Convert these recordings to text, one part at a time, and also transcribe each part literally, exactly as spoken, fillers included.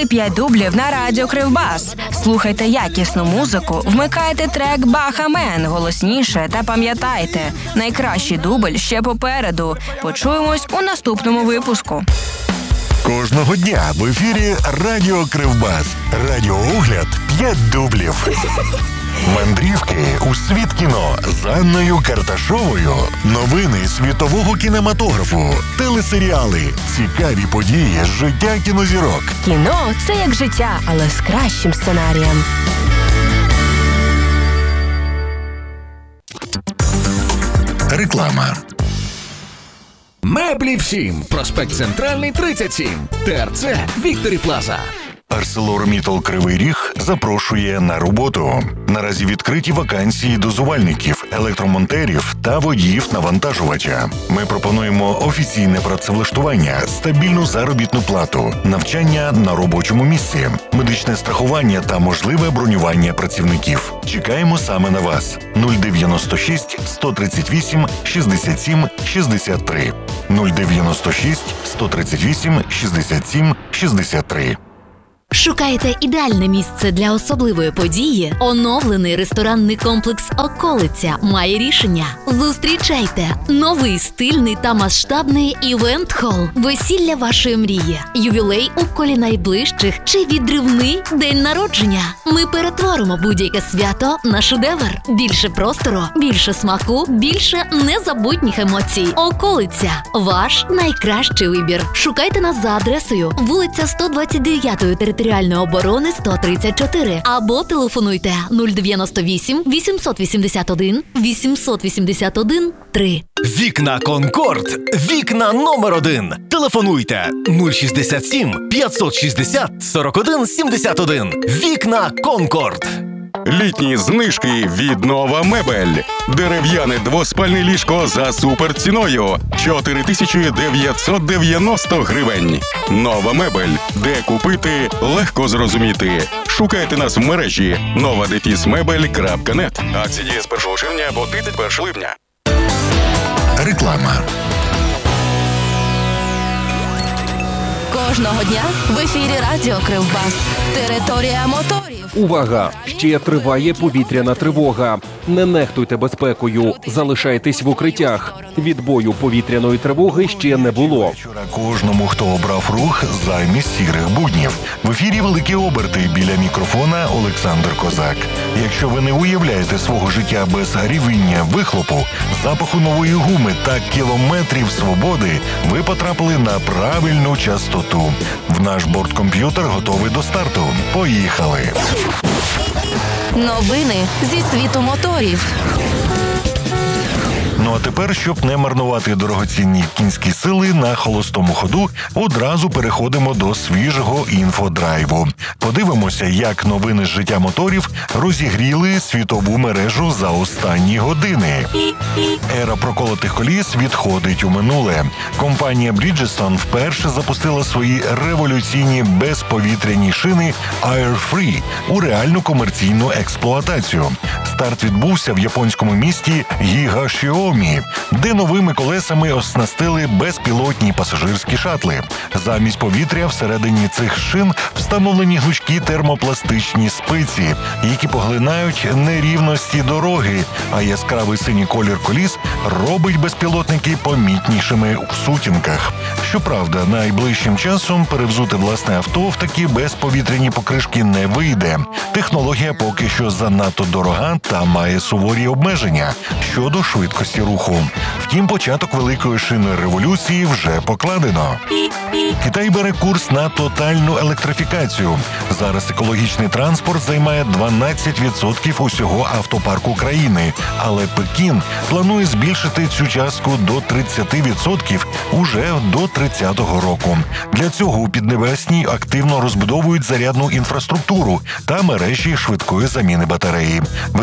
Новий п'ять дублів на радіо Кривбас. Слухайте якісну музику, вмикайте трек Баха Мен голосніше та пам'ятайте, найкращий дубль ще попереду. Почуємось у наступному випуску. Кожного дня в ефірі Радіо Кривбас. Радіоогляд п'ять дублів. Мандрівки у світ кіно з Анною Карташовою. Новини світового кінематографу. Телесеріали. Цікаві події з життя кінозірок. Кіно – це як життя, але з кращим сценарієм. Реклама. Меблі всім. Проспект Центральний, тридцять сім. ТРЦ Вікторі Плаза. ArcelorMittal Кривий Ріг запрошує на роботу. Наразі відкриті вакансії дозувальників, електромонтерів та водіїв навантажувача. Ми пропонуємо офіційне працевлаштування, стабільну заробітну плату, навчання на робочому місці, медичне страхування та можливе бронювання працівників. Чекаємо саме на вас. нуль дев'яносто шість сто тридцять вісім шістдесят сім шістдесят три. нуль дев'яносто шість сто тридцять вісім шістдесят сім шістдесят три. Шукаєте ідеальне місце для особливої події? Оновлений ресторанний комплекс «Околиця» має рішення. Зустрічайте новий стильний та масштабний івент-хол. Весілля вашої мрії, ювілей у колі найближчих чи відривний день народження. Ми перетворимо будь-яке свято на шедевр. Більше простору, більше смаку, більше незабутніх емоцій. «Околиця» – ваш найкращий вибір. Шукайте нас за адресою вулиця сто двадцять дев'ять територіальної оборони сто тридцять чотири або телефонуйте нуль дев'яносто вісім вісімсот вісімдесят один вісімсот вісімдесят один три. Вікна Конкорд. Вікна номер один. Телефонуйте нуль шістдесят сім п'ятсот шістдесят сорок один сімдесят один. Вікна Конкорд. Літні знижки від Нова Мебель. Дерев'яне двоспальне ліжко за суперціною – чотири тисячі дев'ятсот дев'яносто гривень. Нова Мебель. Де купити, легко зрозуміти. Шукайте нас в мережі нова дефіс мебель крапка нет. Акції діє з першого червня по тридцять першого липня. Реклама. Кожного дня в ефірі радіо Кривбас. Територія моторів. Увага! Ще триває повітряна тривога. Не нехтуйте безпекою. Залишайтесь в укриттях. Відбою повітряної тривоги ще не було. Вчора кожному, хто обрав рух замість сірих буднів. В ефірі «Великі оберти», біля мікрофона Олександр Козак. Якщо ви не уявляєте свого життя без рівіння вихлопу, запаху нової гуми та кілометрів свободи, ви потрапили на правильну частоту. В наш борткомп'ютер готовий до старту. Поїхали! Новини зі світу моторів. Ну а тепер, щоб не марнувати дорогоцінні кінські сили на холостому ходу, одразу переходимо до свіжого інфодрайву. Подивимося, як новини з життя моторів розігріли світову мережу за останні години. Ера проколотих коліс відходить у минуле. Компанія Bridgestone вперше запустила свої революційні безповітряні шини Air Free у реальну комерційну експлуатацію. Старт відбувся в японському місті Гігашіомі, де новими колесами оснастили безпілотні пасажирські шатли. Замість повітря всередині цих шин встановлені гнучкі термопластичні спиці, які поглинають нерівності дороги, а яскравий синій колір коліс робить безпілотники помітнішими в сутінках. Щоправда, найближчим часом перевзути власне авто в такі безповітряні покришки не вийде. Технологія поки що занадто дорога та має суворі обмеження щодо швидкості руху. Втім, початок великої шинної революції вже покладено. Китай бере курс на тотальну електрифікацію. Зараз екологічний транспорт займає дванадцять відсотків усього автопарку країни, але Пекін планує збільшити цю частку до тридцять відсотків уже до тридцятого року. Для цього у Піднебесній активно розбудовують зарядну інфраструктуру та мережі швидкої заміни батареї. Велика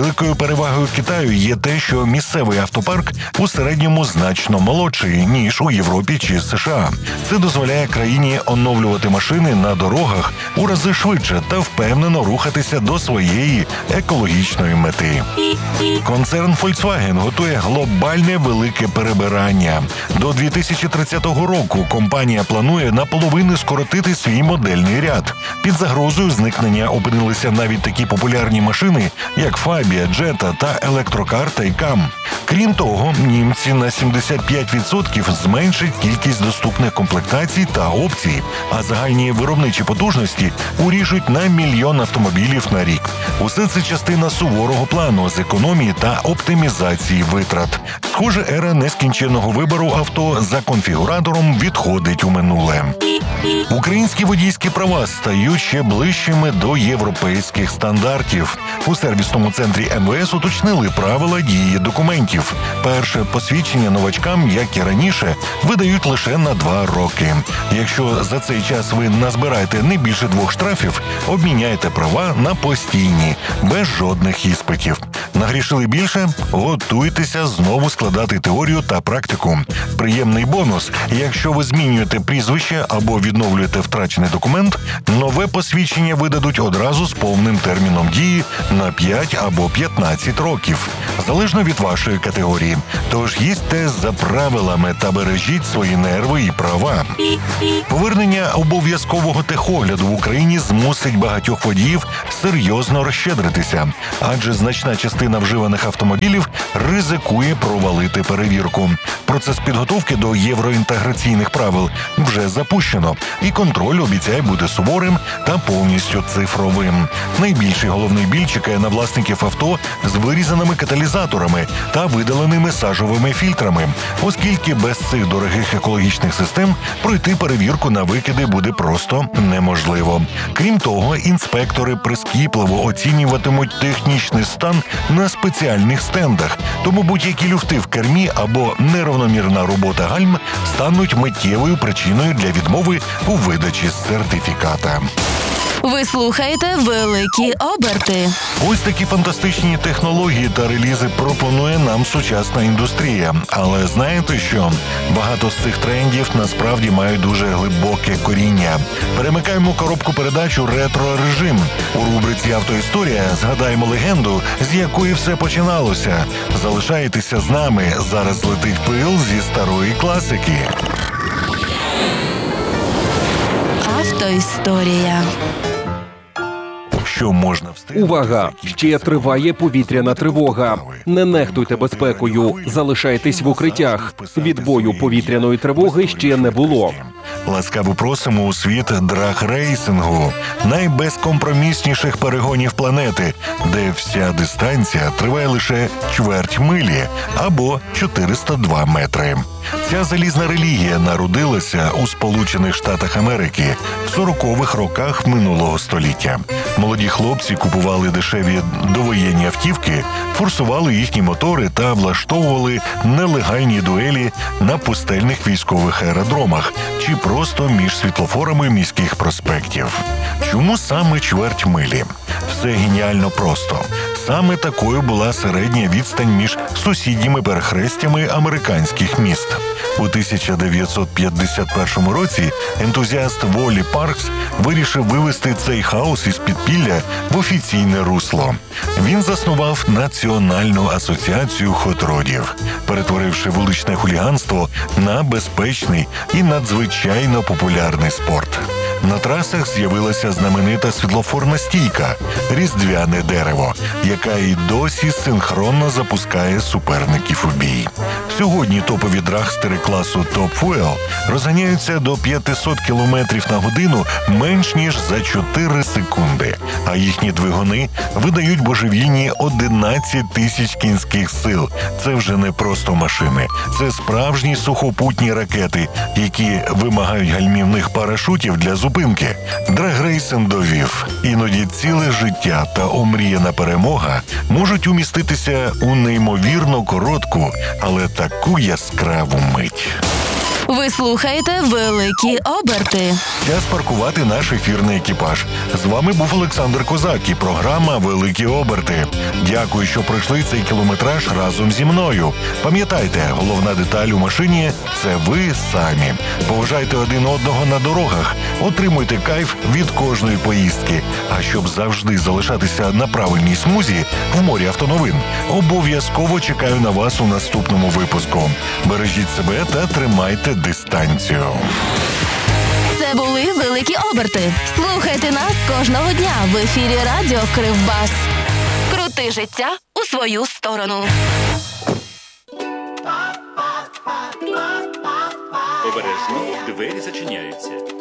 Великою перевагою Китаю є те, що місцевий автопарк у середньому значно молодший, ніж у Європі чи США. Це дозволяє країні оновлювати машини на дорогах у рази швидше та впевнено рухатися до своєї екологічної мети. Концерн Volkswagen готує глобальне велике перебирання. До дві тисячі тридцятого року компанія планує наполовину скоротити свій модельний ряд. Під загрозою зникнення опинилися навіть такі популярні машини, як Фабія, Джета та електрокар Taycan. Крім того, німці на сімдесят п'ять відсотків зменшать кількість доступних комплектацій та опцій, а загальні виробничі потужності уріжуть на мільйон автомобілів на рік. Усе це частина суворого плану з економії та оптимізації витрат. Схоже, ера нескінченного вибору авто за конфігуратором відходить у минуле. Українські водійські права стають ще ближчими до європейських стандартів. У сервісному центрі ем ве ес уточнили правила дії документів. Перше посвідчення новачкам, як і раніше, видають лише на два роки. Якщо за цей час ви назбираєте не більше двох штрафів, обміняйте права на постійні, без жодних іспитів. Нагрішили більше? Готуйтеся знову складати теорію та практику. Приємний бонус – якщо ви змінюєте прізвище або відновлюєте втрачений документ, нове посвідчення видадуть одразу з повним терміном дії на п'ять або п'ятнадцять років, залежно від вашої категорії. Тож їздьте за правилами та бережіть свої нерви і права. Повернення обов'язкового техогляду в Україні змусить багатьох водіїв серйозно розщедритися, адже значна частина вживаних автомобілів ризикує провалити перевірку. Процес підготовки до євроінтеграційних правил вже запущено, і контроль обіцяє бути суворим та повністю цифровим. Найбільший головний біль чекає на власників авто з вирізаними каталізаторами та видаленими сажовими фільтрами, оскільки без цих дорогих екологічних систем пройти перевірку на викиди буде просто неможливо. Крім того, інспектори прискіпливо оцінюватимуть технічний стан на спеціальних стендах, тому будь-які люфти в кермі або неравномірна робота гальм стануть миттєвою причиною для відмови у видачі сертифіката. Ви слухаєте «Великі оберти». Ось такі фантастичні технології та релізи пропонує нам сучасна індустрія. Але знаєте що? Багато з цих трендів насправді мають дуже глибоке коріння. Перемикаємо коробку передач у ретро-режим. У рубриці «Автоісторія» згадаємо легенду, з якої все починалося. Залишайтеся з нами, зараз летить пил зі старої класики. Автоісторія. Що можна встигнути? Увага! Ще триває повітряна тривога. Не нехтуйте безпекою. Залишайтесь в укриттях. Відбою повітряної тривоги ще не було. Ласкаво просимо у світ драг-рейсингу, найбезкомпромісніших перегонів планети, де вся дистанція триває лише чверть милі або чотириста два метри. Ця залізна релігія народилася у Сполучених Штатах Америки в сорокових роках минулого століття. Молоді хлопці купували дешеві довоєнні автівки, форсували їхні мотори та влаштовували нелегальні дуелі на пустельних військових аеродромах чи просто між світлофорами міських проспектів. Чому саме чверть милі? Все геніально просто. Саме такою була середня відстань між сусідніми перехрестями американських міст. У тисяча дев'ятсот п'ятдесят першому році ентузіаст Волі Паркс вирішив вивести цей хаос із підпілля в офіційне русло. Він заснував Національну асоціацію хотродів, перетворивши вуличне хуліганство на безпечний і надзвичайно популярний спорт. На трасах з'явилася знаменита світлофорна стійка – різдвяне дерево, яка і досі синхронно запускає суперників у бій. Сьогодні топові драгстери класу Top Fuel розганяються до п'ятсот кілометрів на годину менш ніж за чотири секунди, а їхні двигуни видають божевільні одинадцять тисяч кінських сил. Це вже не просто машини, це справжні сухопутні ракети, які вимагають гальмівних парашутів для зупинки. Драг-рейсинг довів. Іноді ціле життя та омріяна перемога можуть уміститися у неймовірно коротку, але таку яскраву мить. Ви слухаєте великі оберти. Час паркувати наш ефірний екіпаж. З вами був Олександр Козак і програма «Великі оберти». Дякую, що пройшли цей кілометраж разом зі мною. Пам'ятайте, головна деталь у машині – це ви самі. Поважайте один одного на дорогах, отримуйте кайф від кожної поїздки. А щоб завжди залишатися на правильній смузі в морі автоновин, обов'язково чекаю на вас у наступному випуску. Бережіть себе та тримайте дистанцію. Це були великі оберти. Слухайте нас кожного дня в ефірі Радіо Кривбас. Крути життя у свою сторону. Обережно, двері зачиняються.